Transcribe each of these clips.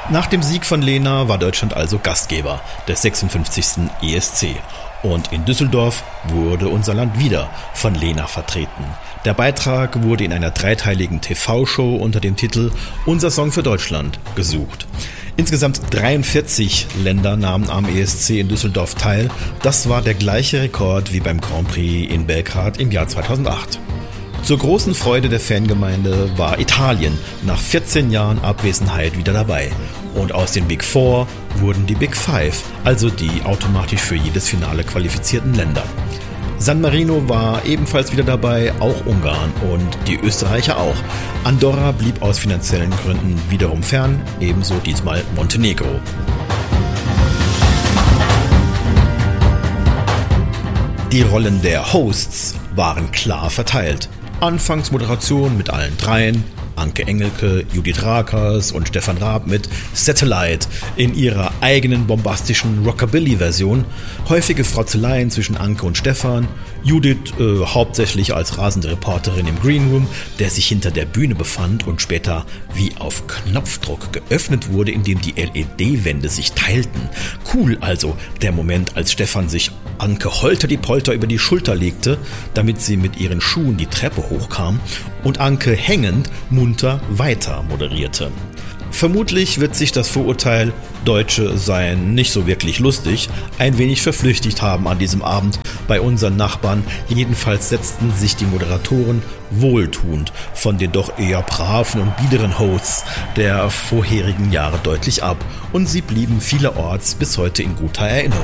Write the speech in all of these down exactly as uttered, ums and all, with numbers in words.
Nach dem Sieg von Lena war Deutschland also Gastgeber des sechsundfünfzigsten E S C. Und in Düsseldorf wurde unser Land wieder von Lena vertreten. Der Beitrag wurde in einer dreiteiligen T V-Show unter dem Titel Unser Song für Deutschland gesucht. Insgesamt dreiundvierzig Länder nahmen am E S C in Düsseldorf teil. Das war der gleiche Rekord wie beim Grand Prix in Belgrad im Jahr zweitausendacht. Zur großen Freude der Fangemeinde war Italien nach vierzehn Jahren Abwesenheit wieder dabei. Und aus den Big Four wurden die Big Five, also die automatisch für jedes Finale qualifizierten Länder. San Marino war ebenfalls wieder dabei, auch Ungarn und die Österreicher auch. Andorra blieb aus finanziellen Gründen wiederum fern, ebenso diesmal Montenegro. Die Rollen der Hosts waren klar verteilt. Anfangs Moderation mit allen dreien, Anke Engelke, Judith Rakers und Stefan Raab mit Satellite in ihrer eigenen bombastischen Rockabilly-Version, häufige Frotzeleien zwischen Anke und Stefan, Judith äh, hauptsächlich als rasende Reporterin im Greenroom, der sich hinter der Bühne befand und später wie auf Knopfdruck geöffnet wurde, indem die L E D-Wände sich teilten. Cool also der Moment, als Stefan sich Anke holter die Polter über die Schulter legte, damit sie mit ihren Schuhen die Treppe hochkam und Anke hängend munter weiter moderierte. Vermutlich wird sich das Vorurteil, Deutsche seien nicht so wirklich lustig, ein wenig verflüchtigt haben an diesem Abend bei unseren Nachbarn. Jedenfalls setzten sich die Moderatoren wohltuend von den doch eher braven und biederen Hosts der vorherigen Jahre deutlich ab und sie blieben vielerorts bis heute in guter Erinnerung.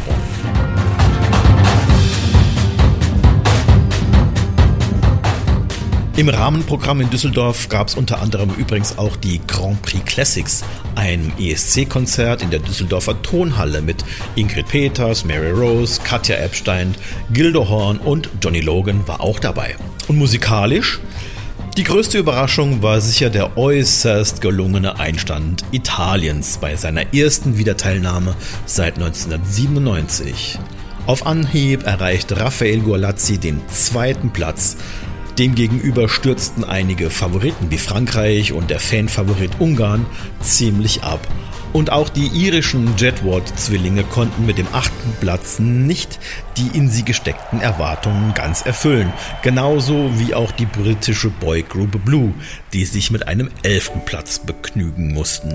Im Rahmenprogramm in Düsseldorf gab es unter anderem übrigens auch die Grand Prix Classics, ein E S C-Konzert in der Düsseldorfer Tonhalle mit Ingrid Peters, Mary Rose, Katja Epstein, Gildo Horn und Johnny Logan war auch dabei. Und musikalisch? Die größte Überraschung war sicher der äußerst gelungene Einstand Italiens bei seiner ersten Wiederteilnahme seit neunzehnhundertsiebenundneunzig. Auf Anhieb erreichte Raffaele Guarlazzi den zweiten Platz. Demgegenüber stürzten einige Favoriten wie Frankreich und der Fanfavorit Ungarn ziemlich ab. Und auch die irischen Jedward-Zwillinge konnten mit dem achten Platz nicht die in sie gesteckten Erwartungen ganz erfüllen. Genauso wie auch die britische Boygroup Blue, die sich mit einem elften Platz begnügen mussten.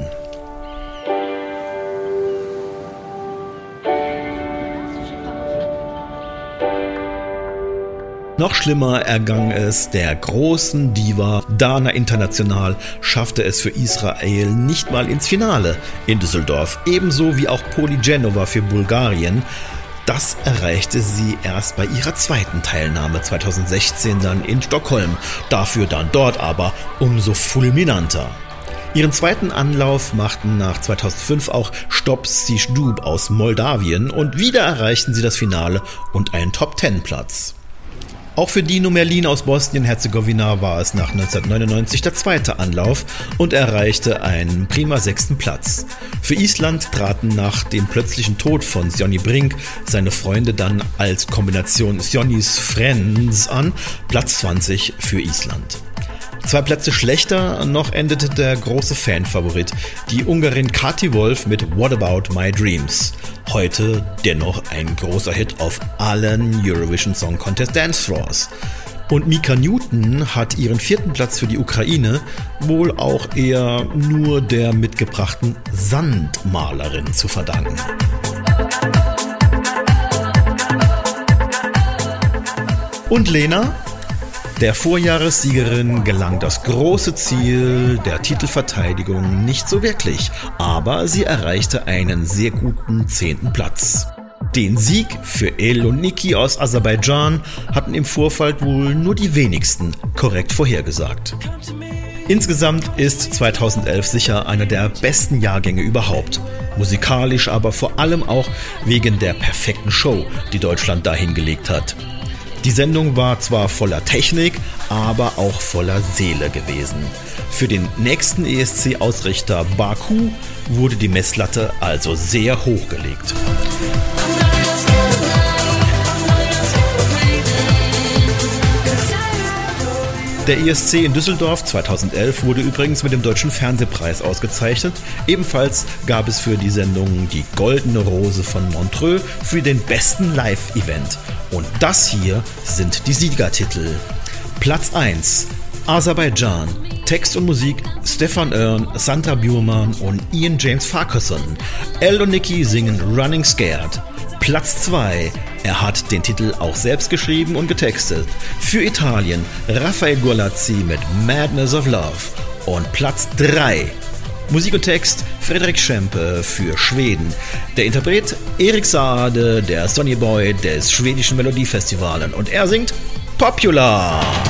Noch schlimmer ergang es der großen Diva Dana International, schaffte es für Israel nicht mal ins Finale in Düsseldorf, ebenso wie auch Poli Genova für Bulgarien. Das erreichte sie erst bei ihrer zweiten Teilnahme zweitausendsechzehn dann in Stockholm, dafür dann dort aber umso fulminanter. Ihren zweiten Anlauf machten nach zweitausendfünf auch Stop Sijdub aus Moldawien und wieder erreichten sie das Finale und einen Top-Ten-Platz. Auch für Dino Merlin aus Bosnien-Herzegowina war es nach neunzehnhundertneunundneunzig der zweite Anlauf und erreichte einen prima sechsten Platz. Für Island traten nach dem plötzlichen Tod von Sjonny Brink seine Freunde dann als Kombination Sjonnys Friends an, Platz zwanzig für Island. Zwei Plätze schlechter noch endete der große Fanfavorit, die Ungarin Kati Wolf mit What About My Dreams. Heute dennoch ein großer Hit auf allen Eurovision Song Contest Dancefloors. Und Mika Newton hat ihren vierten Platz für die Ukraine wohl auch eher nur der mitgebrachten Sandmalerin zu verdanken. Und Lena? Der Vorjahressiegerin gelang das große Ziel der Titelverteidigung nicht so wirklich, aber sie erreichte einen sehr guten zehnten Platz. Den Sieg für El und Niki aus Aserbaidschan hatten im Vorfeld wohl nur die wenigsten korrekt vorhergesagt. Insgesamt ist zweitausendelf sicher einer der besten Jahrgänge überhaupt. Musikalisch aber vor allem auch wegen der perfekten Show, die Deutschland da hingelegt hat. Die Sendung war zwar voller Technik, aber auch voller Seele gewesen. Für den nächsten E S C-Ausrichter Baku wurde die Messlatte also sehr hoch gelegt. Der E S C in Düsseldorf zweitausendelf wurde übrigens mit dem Deutschen Fernsehpreis ausgezeichnet. Ebenfalls gab es für die Sendung die Goldene Rose von Montreux für den besten Live-Event. Und das hier sind die Siegertitel. Platz eins, Aserbaidschan. Text und Musik Stefan Örn, Santa Bjurman und Ian James Farquharson. Elle und Nicky singen Running Scared. Platz zwei, er hat den Titel auch selbst geschrieben und getextet. Für Italien Rafael Gurlazzi mit Madness of Love. Und Platz drei, Musik und Text Fredrik Schempe für Schweden. Der Interpret Erik Saade, der Sonny Boy des schwedischen Melodiefestivalen. Und er singt Popular.